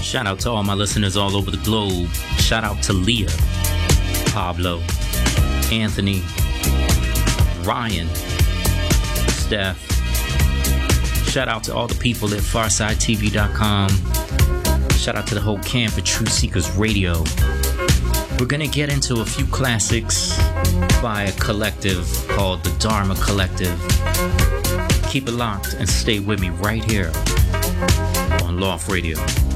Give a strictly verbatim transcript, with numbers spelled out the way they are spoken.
Shout out to all my listeners all over the globe. Shout out to Leah, Pablo, Anthony, Ryan, Steph. Shout out to all the people at Farside T V dot com. Shout out to the whole camp at True Seekers Radio. We're going to get into a few classics by a collective called the Dharma Collective. Keep it locked and stay with me right here on Loft Radio.